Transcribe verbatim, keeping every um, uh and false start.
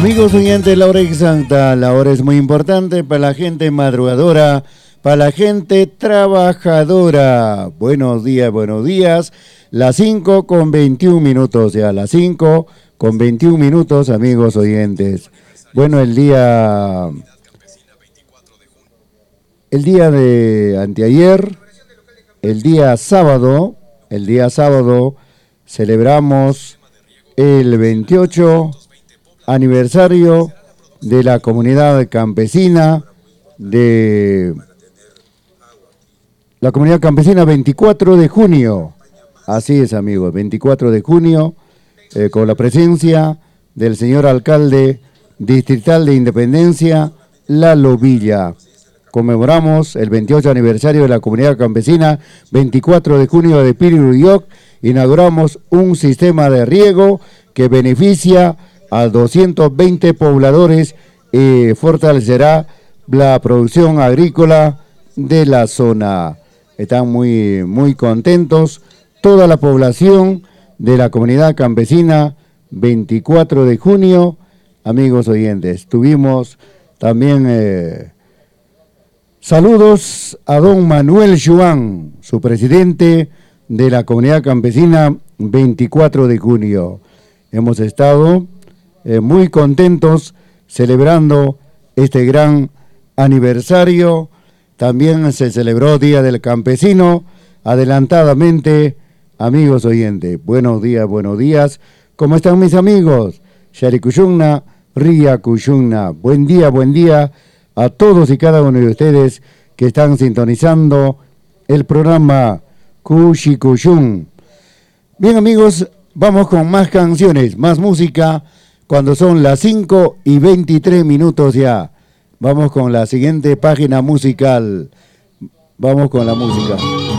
Amigos oyentes, la hora exacta, la hora es muy importante para la gente madrugadora, para la gente trabajadora. Buenos días, buenos días. Las cinco con veintiún minutos, ya las cinco con veintiún minutos, amigos oyentes. Bueno, el día, el día de anteayer, el día sábado, el día sábado, celebramos el veintiocho aniversario de la comunidad campesina de la comunidad campesina veinticuatro de junio. Así es, amigos, veinticuatro de junio, eh, con la presencia del señor alcalde distrital de Independencia, Lalo Villa. Conmemoramos el veintiocho aniversario de la comunidad campesina, veinticuatro de junio de Piruyuyoc. Inauguramos un sistema de riego que beneficia a doscientos veinte pobladores y fortalecerá la producción agrícola de la zona. Están muy, muy contentos toda la población de la comunidad campesina, veinticuatro de junio, amigos oyentes. Tuvimos también eh, saludos a don Manuel Juan, su presidente de la comunidad campesina, veinticuatro de junio. Hemos estado eh, muy contentos celebrando este gran aniversario. También se celebró Día del Campesino, adelantadamente, amigos oyentes. Buenos días, buenos días. ¿Cómo están mis amigos? Sharikuyunna, Ria Kuyunna. Buen día, buen día a todos y cada uno de ustedes que están sintonizando el programa Kushikuyun. Bien, amigos, vamos con más canciones, más música, cuando son las cinco y veintitrés minutos ya. Vamos con la siguiente página musical. Vamos con la música.